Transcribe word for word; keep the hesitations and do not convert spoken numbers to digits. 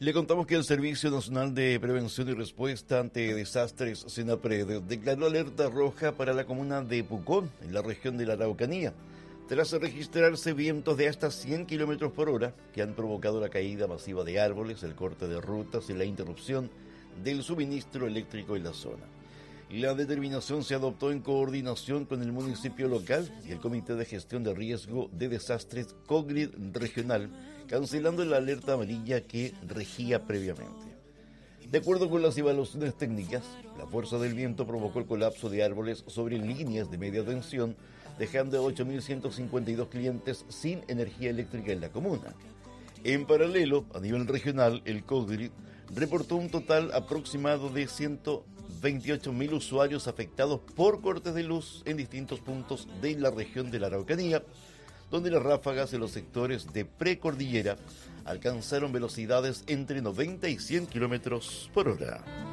Le contamos que el Servicio Nacional de Prevención y Respuesta ante Desastres, SENAPRED, declaró alerta roja para la comuna de Pucón, en la región de la Araucanía, tras registrarse vientos de hasta cien kilómetros por hora que han provocado la caída masiva de árboles, el corte de rutas y la interrupción del suministro eléctrico en la zona. La determinación se adoptó en coordinación con el municipio local y el Comité de Gestión de Riesgo de Desastres COGRID regional, cancelando la alerta amarilla que regía previamente. De acuerdo con las evaluaciones técnicas, la fuerza del viento provocó el colapso de árboles sobre líneas de media tensión, dejando a ocho mil ciento cincuenta y dos clientes sin energía eléctrica en la comuna. En paralelo, a nivel regional, el COGRID reportó un total aproximado de ciento veintiocho mil usuarios afectados por cortes de luz en distintos puntos de la región de la Araucanía, donde las ráfagas en los sectores de precordillera alcanzaron velocidades entre noventa y cien kilómetros por hora.